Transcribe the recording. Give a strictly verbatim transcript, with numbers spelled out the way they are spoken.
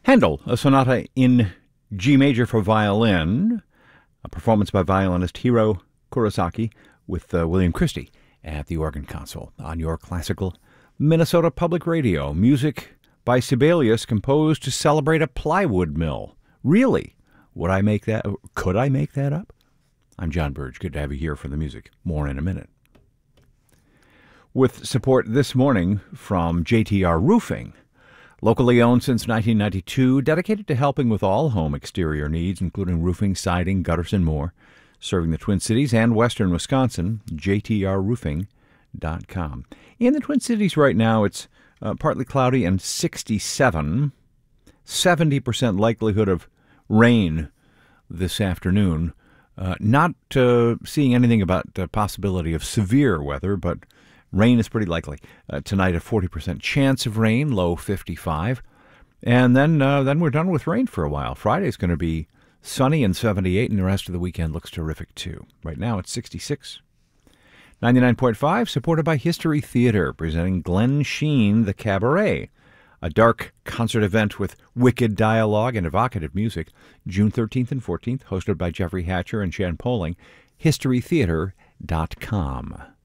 Handel, a sonata in G major for violin, a performance by violinist Hiro Kurosaki with uh, William Christie at the organ console on your classical Minnesota Public Radio. Music by Sibelius composed to celebrate a plywood mill. Really? Would I make that? Could I make that up? I'm John Burge. Good to have you here for the music. More in a minute. With support this morning from J T R Roofing, locally owned since nineteen ninety-two, dedicated to helping with all home exterior needs, including roofing, siding, gutters, and more. Serving the Twin Cities and western Wisconsin, J T R roofing dot com. In the Twin Cities right now, it's uh, partly cloudy and sixty-seven. seventy percent likelihood of rain this afternoon. Uh, not uh, seeing anything about the possibility of severe weather, but rain is pretty likely. Uh, tonight, a forty percent chance of rain, low fifty-five. And then uh, then we're done with rain for a while. Friday's going to be sunny and seventy-eight, and the rest of the weekend looks terrific, too. Right now, it's sixty-six. ninety-nine point five, supported by History Theater, presenting Glenn Sheen, The Cabaret, a dark concert event with wicked dialogue and evocative music, June thirteenth and fourteenth, hosted by Jeffrey Hatcher and Shan Poling, history theater dot com.